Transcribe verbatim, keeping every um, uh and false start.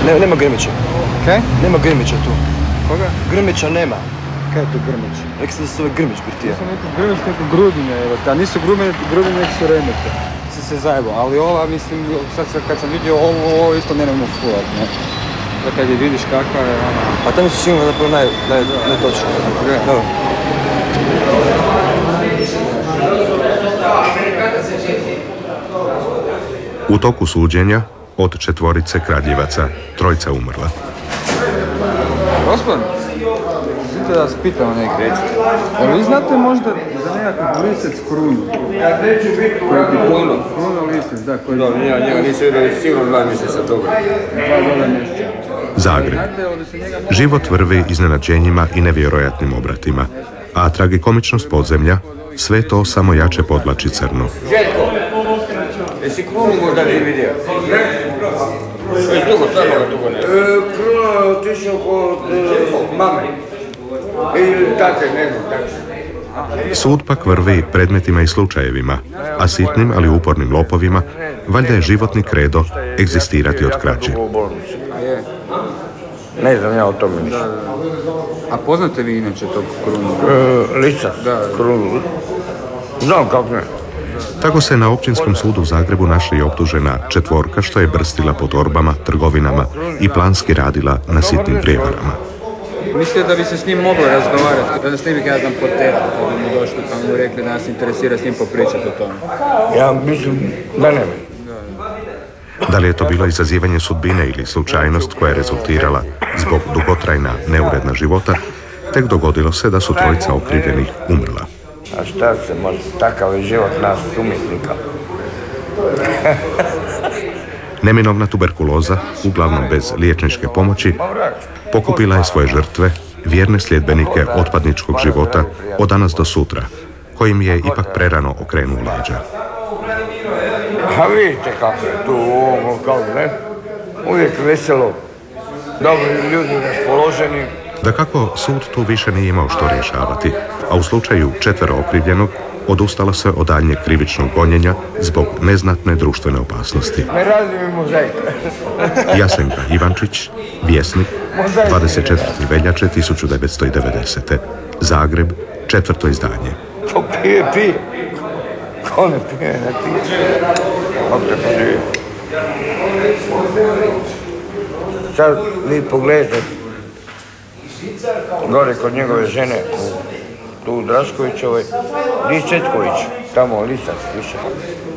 Ne, nema Grmića. Kaj? Nema Grmića tu. Koga? Grmića nema. Kaj je to Grmić? Rekli ste da se zove Grmić birtija. Ja sam neko Grmić, neko Grudinja, evo, a nisu Grudinja, Grudinja su Remete. Sam se zajebao, ali ova, mislim, sad kad sam vidio ovo, ovo isto ne nemamo fulat, ne. Da kad je vidiš kakva je, ona... A tamo su sigurno zapravo naj, naj, najtočno. Dobro. U toku suđenja, od četvorice kradljivaca, trojica umrla. Gospod, vidite da vas pitamo neki recite. Jel vi znate možda za nekakav lisec krunu? Koji bi krunu? Krunu lisec, da, koji... Dobro, njega, njega nisu vidjeli sigurno dva mjeseca toga. Dva dobra mjeseca. Zagreb. Život vrvi iznenađenjima i nevjerojatnim obratima, a tragikomičnost podzemlja sve to samo jače podvlači crno. Željko, jesi krunu možda ti vidio? Već dugo, stvarno ga dugo ne. Krunu je otišao kod mame. Ili tate, ne znam, tako. Sud pak vrvi predmetima i slučajevima, a sitnim, ali upornim lopovima valjda je životni kredo egzistirati od krađe. Ne znam ja o tome ništa. A poznate vi inače tog krunu? E, lica, da, krunu. Znam kako ne. Tako se na Općinskom sudu u Zagrebu našla i optužena četvorka što je brstila po torbama, trgovinama i planski radila na sitnim prijevarama. Mislite da bi se s njim moglo razgovarati? Da s njim ja znam potera, da bi mu došli pa mu rekli da nas interesira s njim popričati o tome. Ja mislim da ne. Da li je to bilo izazivanje sudbine ili slučajnost koja je rezultirala zbog dugotrajna neuredna života, tek dogodilo se da su trojica okrivljenih umrla. A šta se može, takav je život nas umjetnika. Neminovna tuberkuloza, uglavnom bez liječničke pomoći, pokupila je svoje žrtve, vjerne sljedbenike otpadničkog života od danas do sutra, kojim je ipak prerano okrenuo leđa. A vidite kako je tu u ovom lokalu, ne? Uvijek veselo, dobri ljudi raspoloženi. Dakako, sud tu više nije imao što rješavati, a u slučaju četvero okrivljenog odustalo se od daljnjeg krivičnog gonjenja zbog neznatne društvene opasnosti. Ne radi mi mozaika. Jasenka Ivančić, Vjesnik, dvadeset četvrtog veljače tisuću devetsto devedesete. Zagreb, četvrto izdanje. Ko pije, pije. Ko ne pije, ne pije. Opet poživi. Sad vi pogledajte gore kod njegove žene, tu u Draškovićovoj, Ličetković, tamo Lisac više.